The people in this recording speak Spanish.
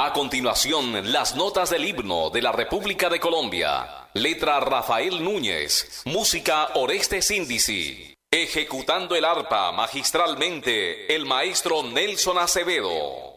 A continuación, las notas del himno de la República de Colombia. Letra Rafael Núñez. Música Orestes Índici. Ejecutando el arpa magistralmente, el maestro Nelson Acevedo.